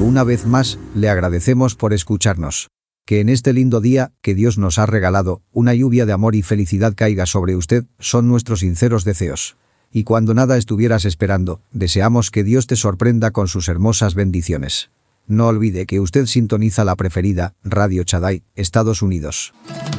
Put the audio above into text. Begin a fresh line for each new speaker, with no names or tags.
Una vez más, le agradecemos por escucharnos. Que en este lindo día, que Dios nos ha regalado, una lluvia de amor y felicidad caiga sobre usted, son nuestros sinceros deseos. Y cuando nada estuvieras esperando, deseamos que Dios te sorprenda con sus hermosas bendiciones. No olvide que usted sintoniza la preferida, Radio Shaddai, Estados Unidos.